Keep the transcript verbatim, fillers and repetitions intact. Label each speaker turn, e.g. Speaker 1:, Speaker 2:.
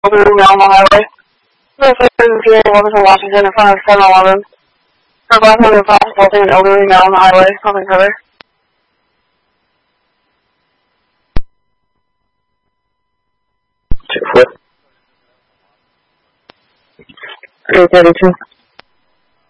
Speaker 1: elderly male on the highway. The person P A Wilmington, Washington, in front of seven eleven. For black men and fast assaulting an elderly male on the highway. Something further. Two four. eight thirty-two.